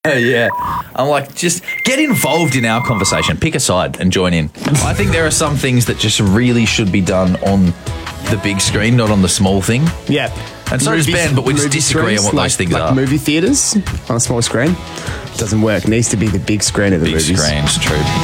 Yeah. I'm like, just get involved in our conversation. Pick a side and join in. I think there are some things that just really should be done on the big screen, not on the small thing. Yeah. And so does Ben, but we just disagree on what those things are. Movie theatres on a small screen doesn't work. It needs to be the big screen of the Big movies. screens, true.